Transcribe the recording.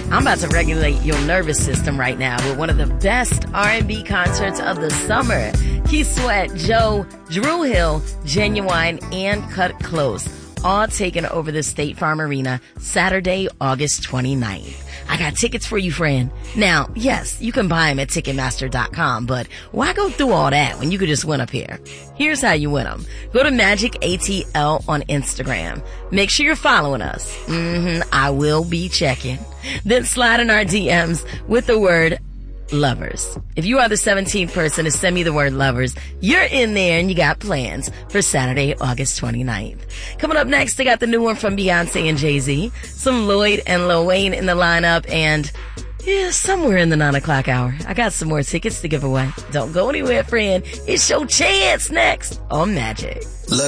I'm about to regulate your nervous system right now with one of the best R&B concerts of the summer. Keith Sweat, Joe, Drew Hill, Genuine, and Cut Close, all taking over the State Farm Arena Saturday, August 29th. I got tickets for you, friend. Now, yes, you can buy them at Ticketmaster.com, but why go through all that when you could just win up here? Here's how you win them. Go to Magic ATL on Instagram. Make sure you're following us. I will be checking. Then slide in our DMs with the word lovers. If you are the 17th person to send me the word lovers, you're in there and you got plans for Saturday, August 29th. Coming up next, I got the new one from Beyonce and Jay-Z, some Lloyd and Lil Wayne in the lineup, and somewhere in the 9 o'clock hour, I got some more tickets to give away. Don't go anywhere, friend. It's your chance next on Magic.